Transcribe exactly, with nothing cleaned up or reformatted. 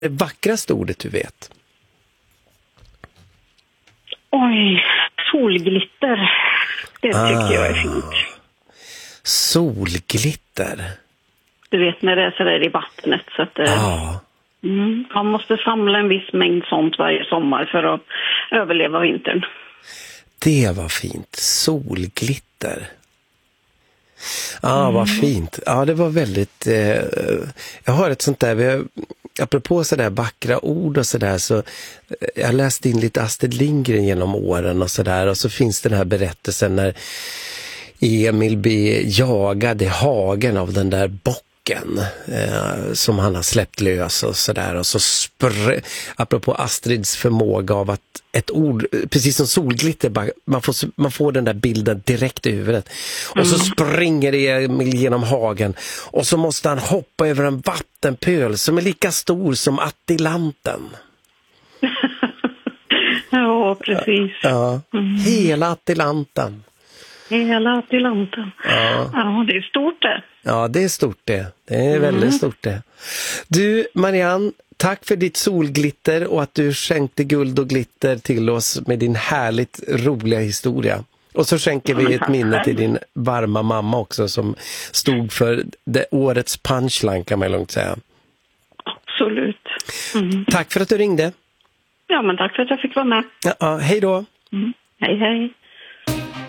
det vackraste ordet du vet? Oj, solglitter. Det tycker ah, jag är fint. Solglitter. Du vet när det är så där i vattnet så att det, ah. mm, man måste samla en viss mängd sånt varje sommar för att överleva vintern. Det var fint. Solglitter. Ja, ah, mm. vad fint. Ja, ah, det var väldigt... Eh, jag har ett sånt där... Vi har, apropå sådär vackra ord och sådär så... Eh, jag läste in lite Astrid Lindgren genom åren och sådär. Och så finns den här berättelsen när Emil blir jagad i hagen av den där bocken. Eh, som han har släppt lös och sådär. Och så spr- apropå Astrids förmåga av att ett ord, precis som solglitter, man får, man får den där bilden direkt i huvudet. Och så springer Emil genom hagen och så måste han hoppa över en vattenpöl som är lika stor som Atlanten. Ja, precis. Ja, mm. hela Atlanten. Hela Atlanten. Ja. Ja, det är stort det. Ja, det är stort det. Det är mm. väldigt stort det. Du, Marianne, tack för ditt solglitter och att du skänkte guld och glitter till oss med din härligt roliga historia. Och så skänker vi ett minne till din varma mamma också som stod för det årets punchline kan man lugnt säga. Absolut. Mm. Tack för att du ringde. Ja, men tack för att jag fick vara med. Ja, hej då. Mm. Hej, hej.